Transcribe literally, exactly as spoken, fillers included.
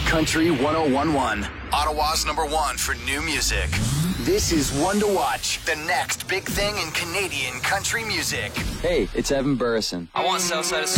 Country one oh one point one. Ottawa's number one for new music. This is One to Watch, the next big thing in Canadian country music. Hey, it's Evan Burrison. I want Southside of